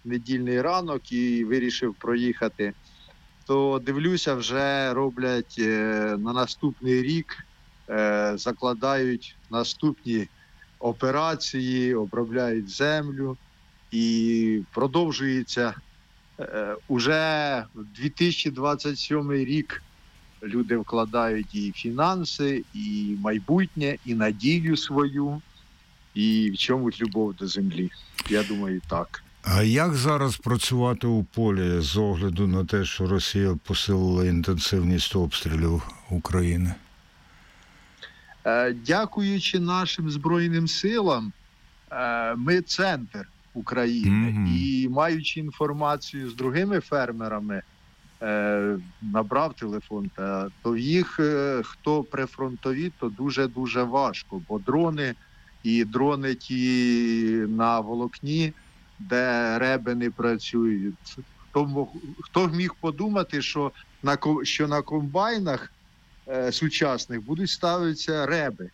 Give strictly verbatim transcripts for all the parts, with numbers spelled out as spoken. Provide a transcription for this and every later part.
недільний ранок і вирішив проїхати, то дивлюся, вже роблять на наступний рік, закладають наступні операції, обробляють землю і продовжується. Уже в дві тисячі двадцять сьомий рік люди вкладають і фінанси, і майбутнє, і надію свою, і в чомусь любов до землі. Я думаю, так. А як зараз працювати у полі з огляду на те, що Росія посилила інтенсивність обстрілів України? Дякуючи нашим Збройним силам, ми центр України. Mm-hmm. І маючи інформацію з другими фермерами, набрав телефон, та, то їх, хто прифронтові, то дуже-дуже важко, бо дрони і дрони ті на волокні, де реби не працюють. Хто, хто міг подумати, що на, що на комбайнах е, сучасних будуть ставитися реби,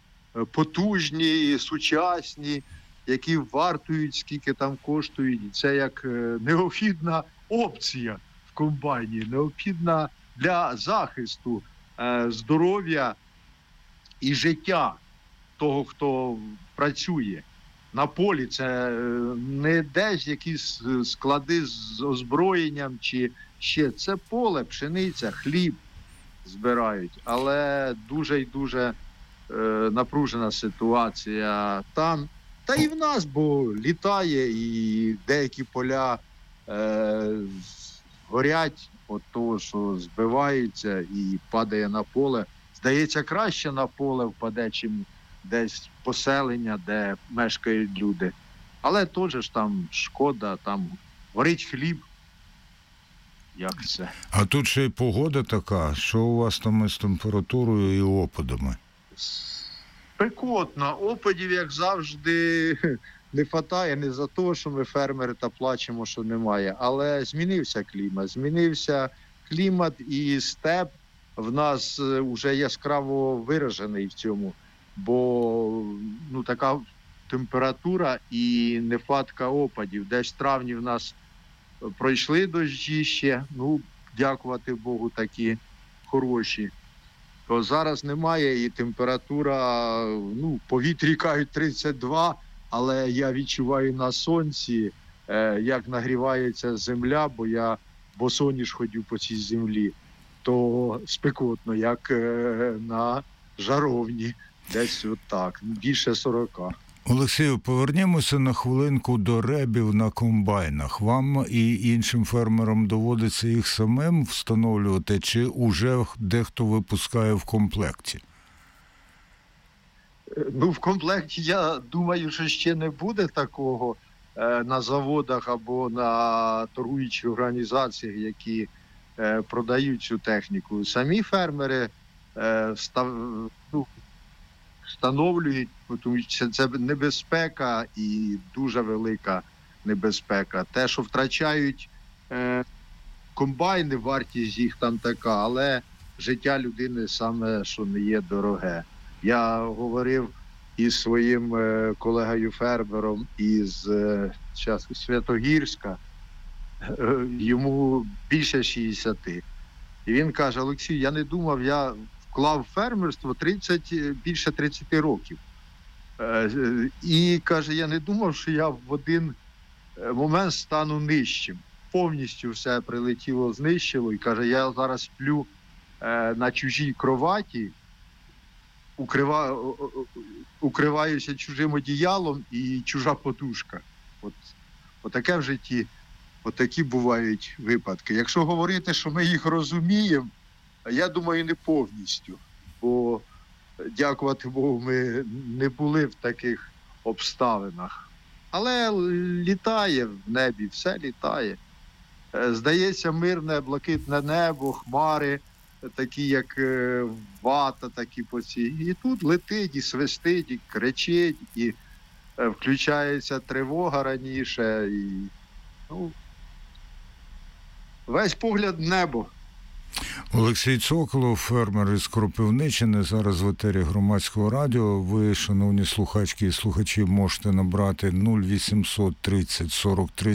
потужні, сучасні, які вартують, скільки там коштують. І це як е, необхідна опція в комбайні, необхідна для захисту е, здоров'я і життя того, хто працює. На полі це не десь якісь склади з озброєнням чи ще. Це поле, пшениця, хліб збирають. Але дуже і дуже е, напружена ситуація там. Та і в нас, бо літає, і деякі поля е, горять від того, що збиваються і падає на поле. Здається, краще на поле впаде, чим десь поселення, де мешкають люди. Але теж ж там шкода, там горить хліб. Як це? А тут ще й погода така. Що у вас там із температурою і опадами? Спекотно. Опадів, як завжди, не вистачає. Не за те, що ми фермери та плачемо, що немає. Але змінився клімат. Змінився клімат і степ в нас вже яскраво виражений в цьому. Бо ну, така температура і нехватка опадів. Десь в травні в нас пройшли дощі ще, ну, дякувати Богу, такі хороші. То зараз немає і температура, ну, в повітрі кажуть тридцять два, але я відчуваю на сонці, е, як нагрівається земля, бо я босоніж ходю по цій землі, то спекотно, як е, на жаровні. Десь отак, більше сорока. Олексію, повернімося на хвилинку до ребів на комбайнах. Вам і іншим фермерам доводиться їх самим встановлювати, чи уже дехто випускає в комплекті? Ну, в комплекті, я думаю, що ще не буде такого е, на заводах або на торгуючих організаціях, які е, продають цю техніку. Самі фермери е, став, ну, встановлюють, тому що це небезпека і дуже велика небезпека. Те, що втрачають е, комбайни, вартість їх там така, але життя людини саме, що не є дороге. Я говорив із своїм е, колегою-фермером із е, Святогірська, е, йому більше шістдесят. І він каже: Олексій, я не думав, я вклав фермерство тридцять, більше тридцять років. І, каже, я не думав, що я в один момент стану нижчим. Повністю все прилетіло, знищило. І, каже, я зараз сплю на чужій кроваті, укрива... укриваюся чужим одіялом і чужа подушка. От, от таке в житті, от такі бувають випадки. Якщо говорити, що ми їх розуміємо, я думаю, не повністю, бо, дякувати Богу, ми не були в таких обставинах. Але літає в небі, все літає. Здається, мирне, блакитне небо, хмари, такі як вата, такі по цій. І тут летить, і свистить, і кричить, і включається тривога раніше. І, ну, весь погляд в небо. Олексій Цоколов, фермер із Кропивниччини, зараз в етері Громадського радіо. Ви, шановні слухачки і слухачі, можете набрати нуль вісімсот тридцять сорок три